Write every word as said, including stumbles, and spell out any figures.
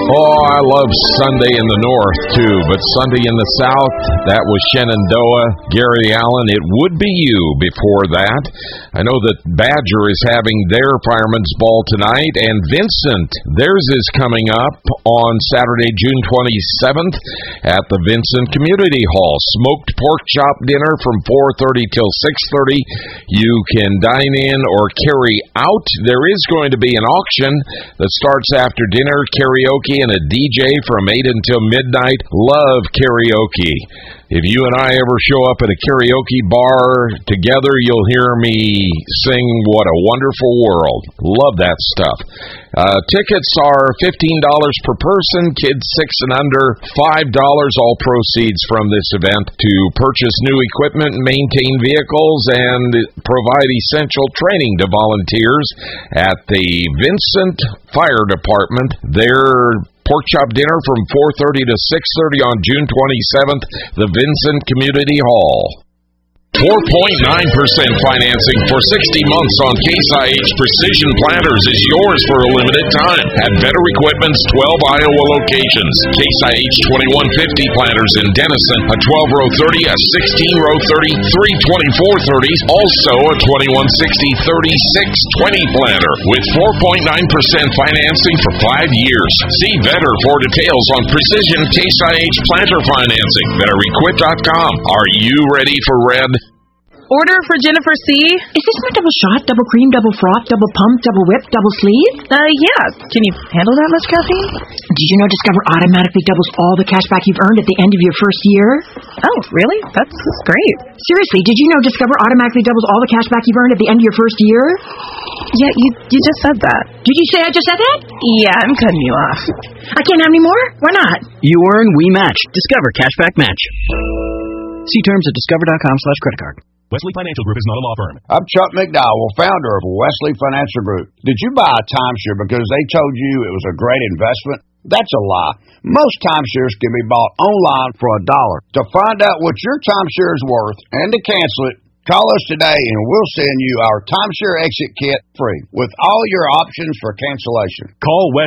Oh, I love Sunday in the North, too, but Sunday in the South, that was Shenandoah, Gary Allen. It would be you before that. I know that Badger is having their Fireman's Ball tonight, and Vincent, theirs is coming up on Saturday, June twenty-seventh at the Vincent Community Hall. Smoked pork chop dinner from four thirty till six thirty. You can dine in or carry out. There is going to be an auction that starts after dinner, karaoke, and a D J from eight until midnight. Love karaoke. If you and I ever show up at a karaoke bar together, you'll hear me sing What a Wonderful World. Love that stuff. Uh, tickets are fifteen dollars per person, kids six and under, five dollars. All proceeds from this event to purchase new equipment, maintain vehicles, and provide essential training to volunteers at the Vincent Fire Department. Their pork chop dinner from four thirty to six thirty on June twenty-seventh, the Vincent Community Hall. four point nine percent financing for sixty months on Case I H Precision Planters is yours for a limited time at Better Equipment's twelve Iowa locations. Case I H twenty-one fifty planters in Denison, a twelve row thirty, a sixteen row thirty, three twenty-four thirties, also a twenty-one sixty thirty-six twenty planter with four point nine percent financing for five years. See Better for details on Precision Case I H planter financing. better equip dot com. Are you ready for red? Order for Jennifer C. Is this my double shot, double cream, double froth, double pump, double whip, double sleeve? Uh, yeah. Can you handle that much caffeine? Did you know Discover automatically doubles all the cash back you've earned at the end of your first year? Oh, really? That's great. Seriously, did you know Discover automatically doubles all the cash back you've earned at the end of your first year? Yeah, you you just said that. Did you say I just said that? Yeah, I'm cutting you off. I can't have any more? Why not? You earn, we match. Discover Cashback Match. See terms at discover dot com slash credit card. Wesley Financial Group is not a law firm. I'm Chuck McDowell, founder of Wesley Financial Group. Did you buy a timeshare because they told you it was a great investment? That's a lie. Most timeshares can be bought online for a dollar. To find out what your timeshare is worth and to cancel it, call us today and we'll send you our timeshare exit kit free with all your options for cancellation. Call Wesley.